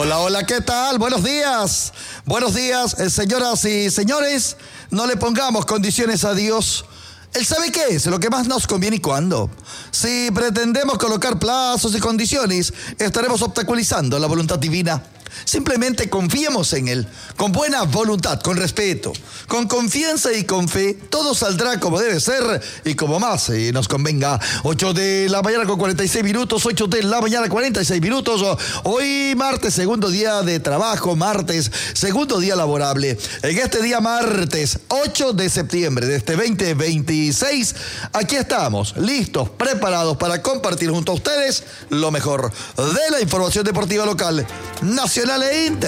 Hola, hola, ¿qué tal? Buenos días. Buenos días, señoras y señores. No le pongamos condiciones a Dios. Él sabe qué es lo que más nos conviene y cuándo. Si pretendemos colocar plazos y condiciones, estaremos obstaculizando la voluntad divina. Simplemente confiemos en Él, con buena voluntad, con respeto, con confianza y con fe. Todo saldrá como debe ser y como más nos convenga. 8 de la mañana con 46 minutos, 8 de la mañana 46 minutos. Hoy martes, segundo día de trabajo, martes, segundo día laborable. En este día martes, 8 de septiembre de este 2026, aquí estamos, listos, preparados para compartir junto a ustedes lo mejor de la información deportiva local, nacional e internacional.